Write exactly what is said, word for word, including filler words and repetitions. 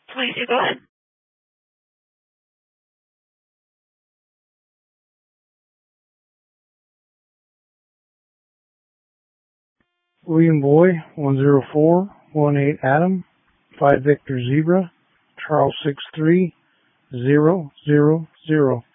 Please do go ahead. William Boy, one zero four one eight Adam, five Victor Zebra, Charles six three zero zero zero.